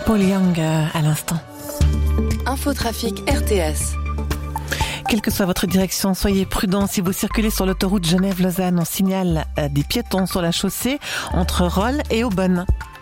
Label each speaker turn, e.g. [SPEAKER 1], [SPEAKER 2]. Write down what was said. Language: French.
[SPEAKER 1] Paul Young à l'instant.
[SPEAKER 2] Infotrafic RTS.
[SPEAKER 1] Quelle que soit votre direction, soyez prudents si vous circulez sur l'autoroute Genève-Lausanne. On signale des piétons sur la chaussée entre Rolle et Aubonne.